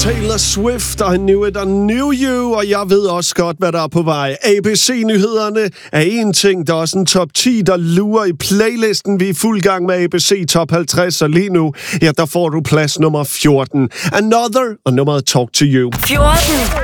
Taylor Swift, I Knew It, I Knew You, og jeg ved også godt, hvad der er på vej. ABC-nyhederne er en ting, der er også en top 10, der lurer i playlisten. Vi er fuld gang med ABC Top 50, og lige nu, ja, der får du plads nummer 14. Another, og nummeret Talk to You. 14.